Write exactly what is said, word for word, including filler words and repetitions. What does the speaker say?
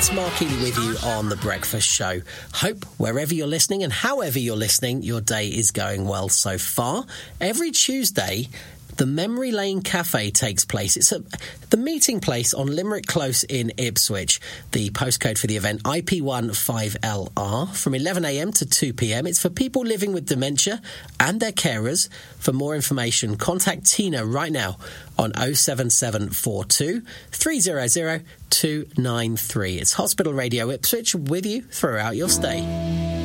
It's Mark Healy with you on The Breakfast Show. Hope wherever you're listening and however you're listening, your day is going well so far. Every Tuesday, the Memory Lane Cafe takes place. It's a, the meeting place on Limerick Close in Ipswich. The postcode for the event, I P one five L R, from eleven a m to two p m. It's for people living with dementia and their carers. For more information, contact Tina right now on oh seven seven four two, three hundred, two nine three. It's Hospital Radio Ipswich with you throughout your stay.